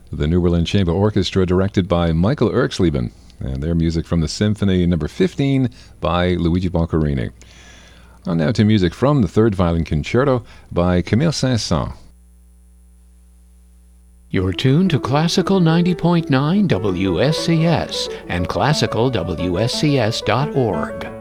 the New Berlin Chamber Orchestra, directed by Michael Erxleben, and their music from the Symphony Number 15 by Luigi Boccherini. On now to music from the Third Violin Concerto by Camille Saint-Saëns. You're tuned to Classical 90.9 WSCS and classicalwscs.org.